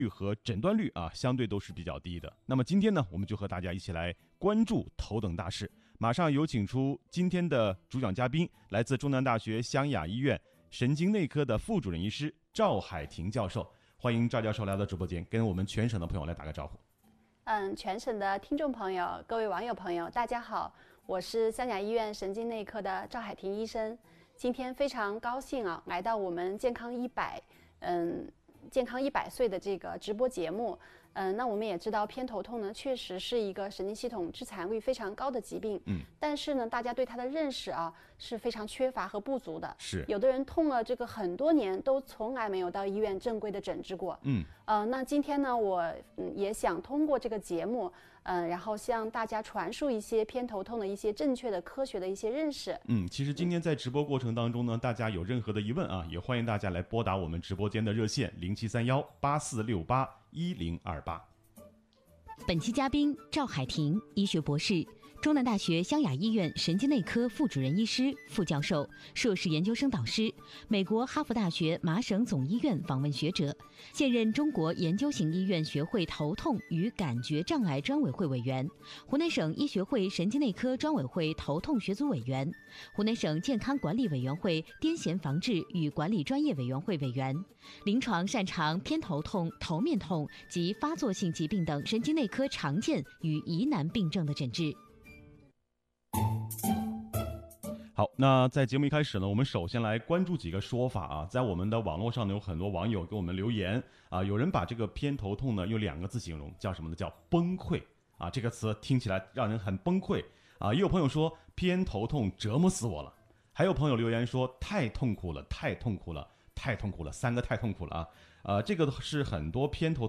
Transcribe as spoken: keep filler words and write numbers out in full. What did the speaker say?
率和诊断率啊，相对都是比较低的。那么今天呢，我们就和大家一起来关注头等大事。马上有请出今天的主讲嘉宾，来自中南大学湘雅医院神经内科的副主任医师赵海婷教授。欢迎赵教授来到直播间，跟我们全省的朋友来打个招呼。 嗯，全省的听众朋友、各位网友朋友，大家好，我是湘雅医院神经内科的赵海婷医生。今天非常高兴啊，来到我们健康一百，嗯，健康一百岁的这个直播节目。嗯，那我们也知道偏头痛呢，确实是一个神经系统致残率非常高的疾病。嗯，但是呢，大家对它的认识啊是非常缺乏和不足的。 是， 有的人痛了这个很多年，都从来没有到医院正规的诊治过。嗯，呃，那今天呢，我嗯也想通过这个节目，嗯、呃，然后向大家传输一些偏头痛的一些正确的科学的一些认识。 嗯，其实今天在直播过程当中呢，大家有任何的疑问啊，也欢迎大家来拨打我们直播间的热线零七三幺八四六八一零二八。 本期嘉宾赵海婷，医学博士，中南大学湘雅医院神经内科副主任医师、副教授、硕士研究生导师，美国哈佛大学麻省总医院访问学者，现任中国研究型医院学会头痛与感觉障碍专委会委员，湖南省医学会神经内科专委会头痛学组委员，湖南省健康管理委员会癫痫防治与管理专业委员会委员，临床擅长偏头痛、头面痛及发作性疾病等神经内科常见与疑难病症的诊治。 好，那在节目一开始呢，我们首先来关注几个说法啊。在我们的网络上呢，有很多网友给我们留言啊，有人把这个偏头痛呢用两个字形容，叫什么呢？叫崩溃啊。这个词听起来让人很崩溃啊。也有朋友说偏头痛折磨死我了，还有朋友留言说太痛苦了，太痛苦了，太痛苦了，三个太痛苦了啊。呃，这个是很多偏头